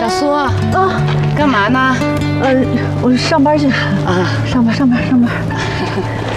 小苏啊，干嘛呢？ 我上班去啊，上班。